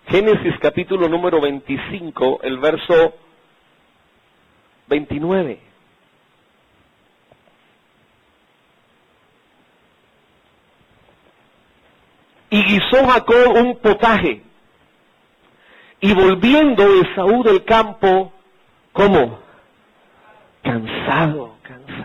Génesis capítulo número 25, el verso 29. Y guisó Jacob un potaje, y volviendo Esaú del campo, ¿cómo? Cansado.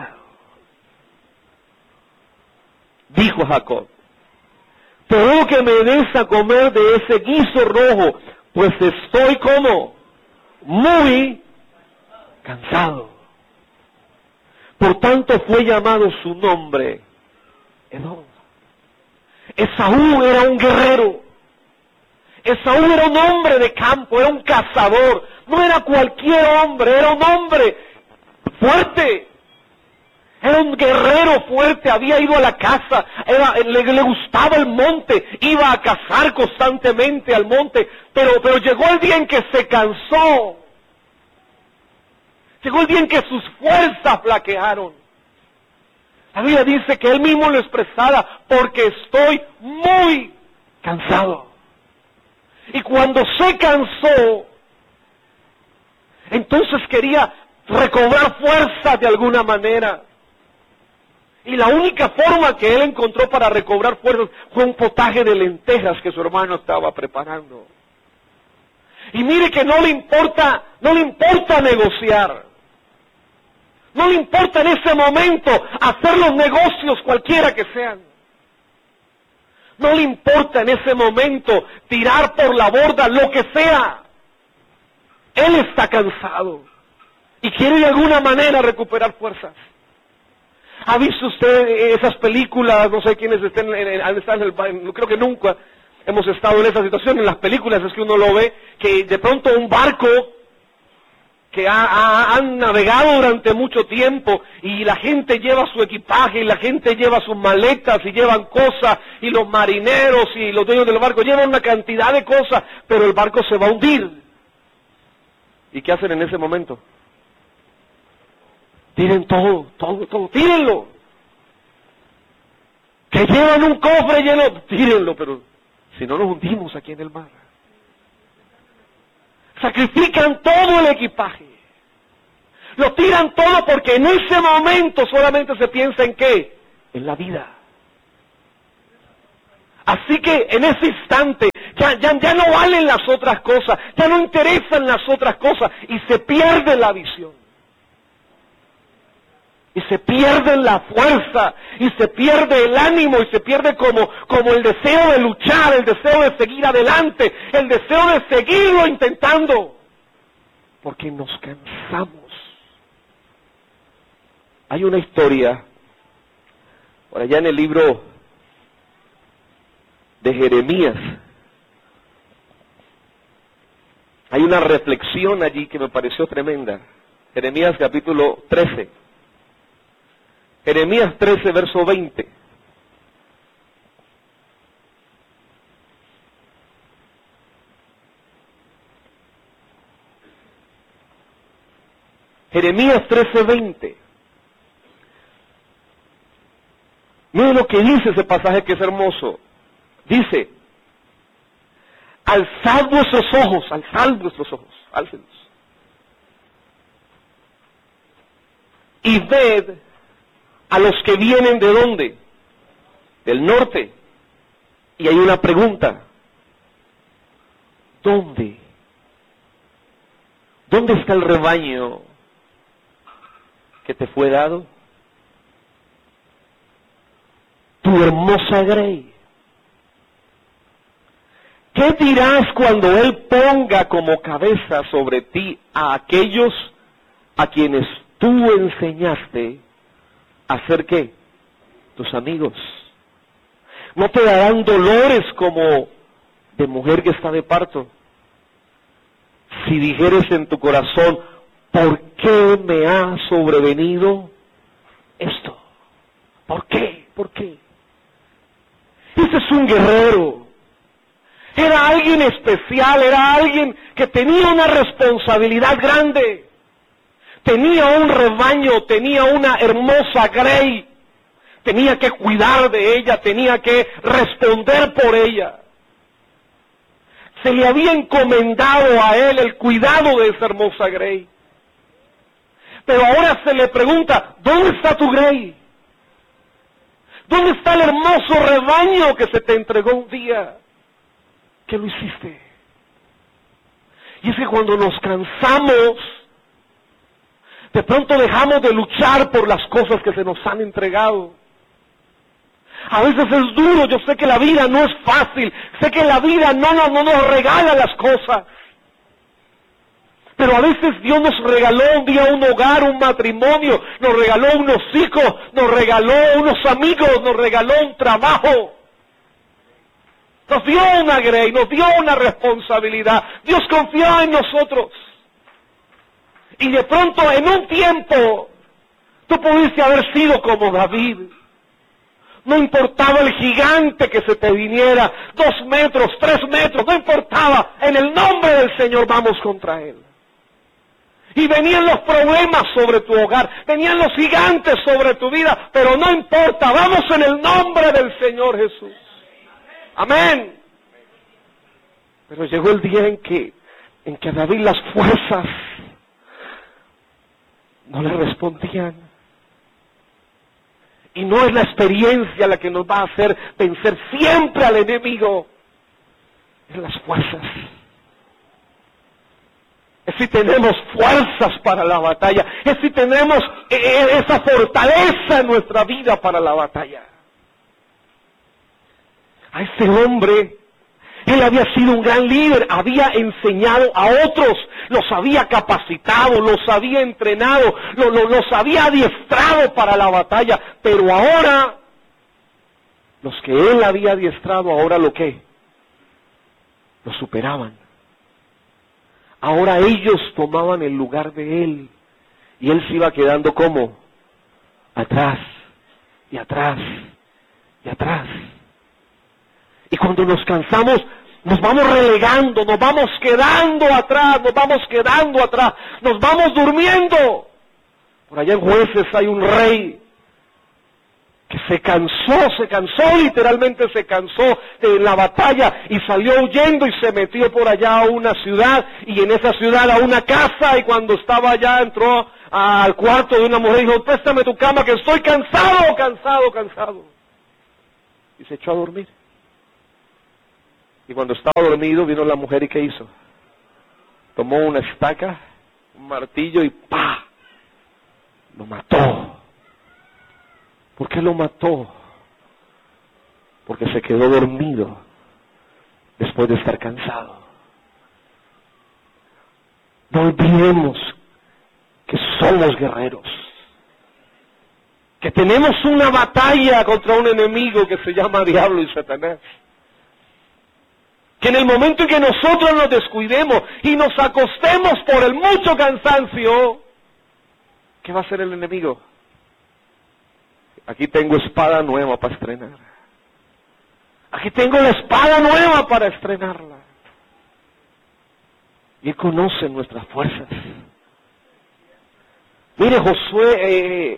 Dijo Jacob: te ruego que me des a comer de ese guiso rojo, pues estoy como muy cansado. Por tanto fue llamado su nombre Edom. Esaú era un guerrero. Esaú era un hombre de campo, era un cazador. No era cualquier hombre, era un hombre fuerte. Era un guerrero fuerte, había ido a la caza, le gustaba el monte, iba a cazar constantemente al monte, pero llegó el día en que se cansó. Llegó el día en que sus fuerzas flaquearon. La Biblia dice que él mismo lo expresaba: porque estoy muy cansado. Y cuando se cansó, entonces quería recobrar fuerza de alguna manera. Y la única forma que él encontró para recobrar fuerzas fue un potaje de lentejas que su hermano estaba preparando. Y mire que no le importa negociar. No le importa en ese momento hacer los negocios cualquiera que sean. No le importa en ese momento tirar por la borda lo que sea. Él está cansado y quiere de alguna manera recuperar fuerzas. ¿Ha visto usted esas películas? No sé quiénes están creo que nunca hemos estado en esa situación. En las películas es que uno lo ve, que de pronto un barco que han navegado durante mucho tiempo y la gente lleva su equipaje y la gente lleva sus maletas y llevan cosas, y los marineros y los dueños del barco llevan una cantidad de cosas, pero el barco se va a hundir. ¿Y qué hacen en ese momento? Tiren todo, tírenlo. Que llevan un cofre lleno, tírenlo, pero si no nos hundimos aquí en el mar. Sacrifican todo el equipaje. Lo tiran todo porque en ese momento solamente se piensa en ¿qué? En la vida. Así que en ese instante ya no valen las otras cosas, ya no interesan las otras cosas y se pierde la visión. Y se pierde la fuerza, y se pierde el ánimo, y se pierde como el deseo de luchar, el deseo de seguir adelante, el deseo de seguirlo intentando. Porque nos cansamos. Hay una historia, por allá en el libro de Jeremías, hay una reflexión allí que me pareció tremenda. Jeremías capítulo 13. Jeremías 13, verso 20. Jeremías 13, 20. Miren lo que dice ese pasaje que es hermoso. Dice: alzad vuestros ojos, álcenlos. Y ved a los que vienen ¿de dónde? Del norte. Y hay una pregunta: ¿dónde? ¿Dónde está el rebaño que te fue dado? Tu hermosa grey. ¿Qué dirás cuando Él ponga como cabeza sobre ti a aquellos a quienes tú enseñaste a ser qué? Tus amigos. ¿No te darán dolores como de mujer que está de parto? Si dijeres en tu corazón: ¿por qué me ha sobrevenido esto? ¿Por qué? ¿Por qué? Ese es un guerrero. Era alguien especial, era alguien que tenía una responsabilidad grande. Tenía un rebaño, tenía una hermosa grey, tenía que cuidar de ella, tenía que responder por ella. Se le había encomendado a él el cuidado de esa hermosa grey. Pero ahora se le pregunta, ¿dónde está tu grey? ¿Dónde está el hermoso rebaño que se te entregó un día? ¿Qué lo hiciste? Y es que cuando nos cansamos, de pronto dejamos de luchar por las cosas que se nos han entregado. A veces es duro, yo sé que la vida no es fácil, sé que la vida no nos regala las cosas. Pero a veces Dios nos regaló un día un hogar, un matrimonio, nos regaló unos hijos, nos regaló unos amigos, nos regaló un trabajo. Nos dio una grey, nos dio una responsabilidad. Dios confió en nosotros. Y de pronto, en un tiempo, tú pudiste haber sido como David. No importaba el gigante que se te viniera, 2 metros, 3 metros, no importaba. En el nombre del Señor vamos contra él. Y venían los problemas sobre tu hogar, venían los gigantes sobre tu vida, pero no importa, vamos en el nombre del Señor Jesús. Amén. Pero llegó el día en que a David las fuerzas no le respondían. Y no es la experiencia la que nos va a hacer vencer siempre al enemigo, es las fuerzas. Es si tenemos fuerzas para la batalla, es si tenemos esa fortaleza en nuestra vida para la batalla. A ese hombre, él había sido un gran líder, había enseñado a otros, los había capacitado, los había entrenado, los había adiestrado para la batalla, pero ahora, los que él había adiestrado, ahora lo superaban. Ahora ellos tomaban el lugar de él, y él se iba quedando como atrás, y atrás, y atrás. Y cuando nos cansamos, nos vamos relegando, nos vamos quedando atrás, nos vamos durmiendo. Por allá en Jueces hay un rey que se cansó, literalmente se cansó de la batalla y salió huyendo y se metió por allá a una ciudad, y en esa ciudad a una casa, y cuando estaba allá entró al cuarto de una mujer y dijo, préstame tu cama que estoy cansado. Y se echó a dormir. Y cuando estaba dormido vino la mujer y ¿qué hizo? Tomó una estaca, un martillo y ¡pah! Lo mató. ¿Por qué lo mató? Porque se quedó dormido después de estar cansado. No olvidemos que somos guerreros, que tenemos una batalla contra un enemigo que se llama diablo y Satanás. Que en el momento en que nosotros nos descuidemos y nos acostemos por el mucho cansancio, ¿qué va a hacer el enemigo? Aquí tengo espada nueva para estrenar. Aquí tengo la espada nueva para estrenarla. Y él conoce nuestras fuerzas. Mire, Josué,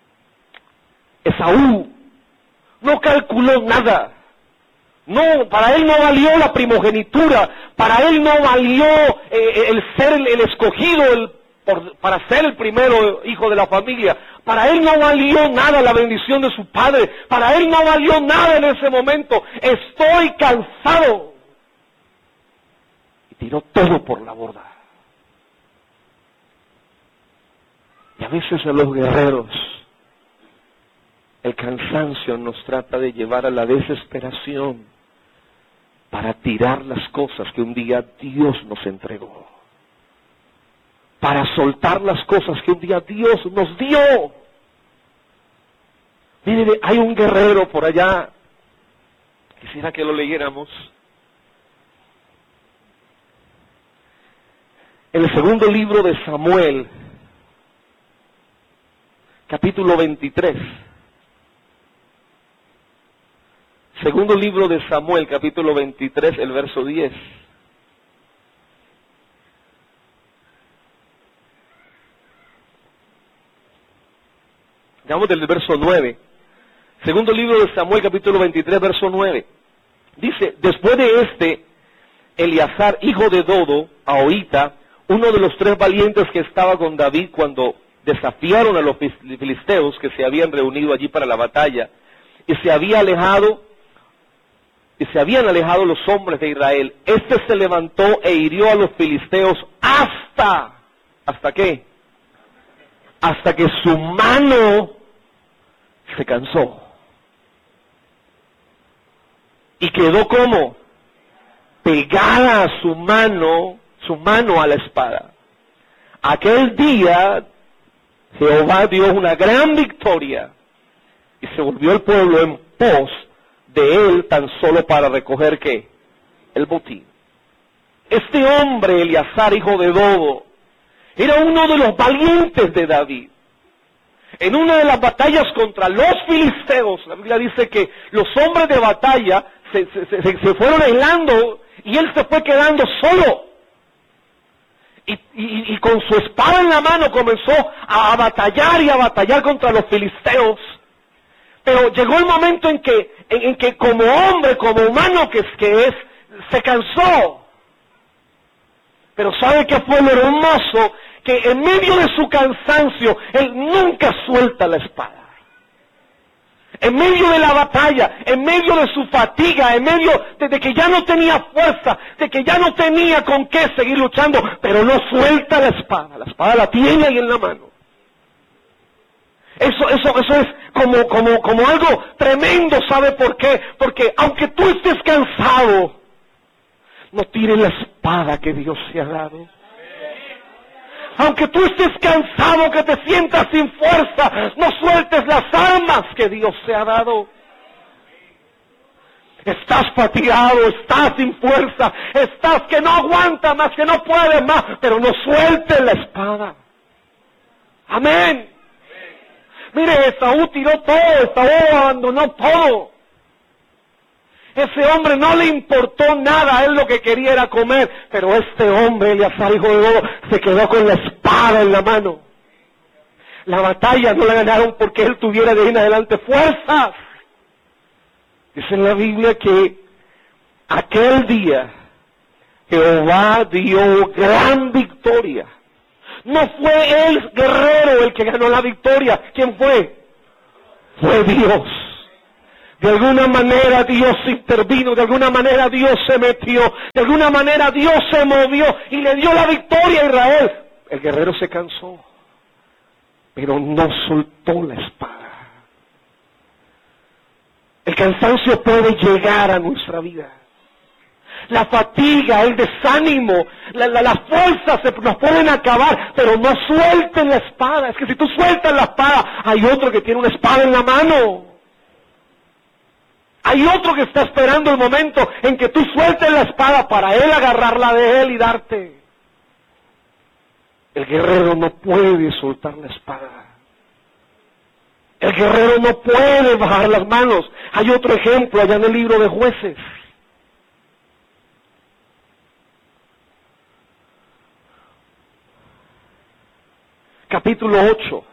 Esaú no calculó nada. No, para él no valió la primogenitura, para él no valió el ser el escogido para ser el primero hijo de la familia, para él no valió nada la bendición de su padre, para él no valió nada en ese momento. Estoy cansado. Y tiró todo por la borda. Y a veces a los guerreros el cansancio nos trata de llevar a la desesperación para tirar las cosas que un día Dios nos entregó, para soltar las cosas que un día Dios nos dio. Mire, hay un guerrero por allá, quisiera que lo leyéramos, en el segundo libro de Samuel, capítulo 23. Segundo libro de Samuel, capítulo 23, el verso 10. Digamos del verso 9. Segundo libro de Samuel, capítulo 23, verso 9. Dice, después de Eleazar, hijo de Dodo, Ahohita, uno de los 3 valientes que estaba con David cuando desafiaron a los filisteos que se habían reunido allí para la batalla, y se habían alejado los hombres de Israel. Este se levantó e hirió a los filisteos ¿hasta qué? Hasta que su mano se cansó. Y quedó como pegada a su mano a la espada. Aquel día Jehová dio una gran victoria y se volvió el pueblo en pos de él tan solo para recoger ¿qué? El botín. Este hombre, Eleazar, hijo de Dodo, era uno de los valientes de David. En una de las batallas contra los filisteos, la Biblia dice que los hombres de batalla se fueron aislando y él se fue quedando solo. Y con su espada en la mano comenzó a batallar contra los filisteos. Pero llegó el momento en que como hombre, como humano que es, se cansó. Pero ¿sabe qué fue lo hermoso? Que en medio de su cansancio, él nunca suelta la espada. En medio de la batalla, en medio de su fatiga, en medio de que ya no tenía fuerza, de que ya no tenía con qué seguir luchando, pero no suelta la espada la tiene ahí en la mano. Eso es como algo tremendo, ¿sabe por qué? Porque aunque tú estés cansado, no tires la espada que Dios te ha dado. Aunque tú estés cansado, que te sientas sin fuerza, no sueltes las armas que Dios te ha dado. Estás fatigado, estás sin fuerza, estás que no aguantas más, que no puedes más, pero no sueltes la espada. Amén. Mire, Esaú tiró todo, Esaú abandonó todo. Ese hombre no le importó nada, a él lo que quería era comer, pero este hombre, Eleazar, hijo de Dodo, se quedó con la espada en la mano. La batalla no la ganaron porque él tuviera de ahí en adelante fuerzas. Dice en la Biblia que aquel día Jehová dio gran victoria. No fue el guerrero el que ganó la victoria. ¿Quién fue? Fue Dios. De alguna manera Dios intervino, de alguna manera Dios se metió, de alguna manera Dios se movió y le dio la victoria a Israel. El guerrero se cansó, pero no soltó la espada. El cansancio puede llegar a nuestra vida. La fatiga, el desánimo, las fuerzas nos pueden acabar, pero no suelten la espada. Es que si tú sueltas la espada, hay otro que tiene una espada en la mano. Hay otro que está esperando el momento en que tú sueltes la espada para él agarrarla de él y darte. El guerrero no puede soltar la espada. El guerrero no puede bajar las manos. Hay otro ejemplo allá en el libro de Jueces. Capítulo 8.